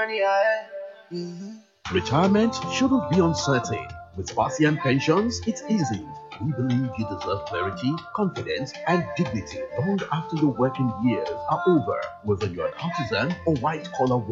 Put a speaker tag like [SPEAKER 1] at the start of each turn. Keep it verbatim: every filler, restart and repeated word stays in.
[SPEAKER 1] Retirement shouldn't be uncertain. With Spartian Pensions, it's easy. We believe you deserve clarity, confidence, and dignity long after your working years are over, whether you're an artisan or white collar worker.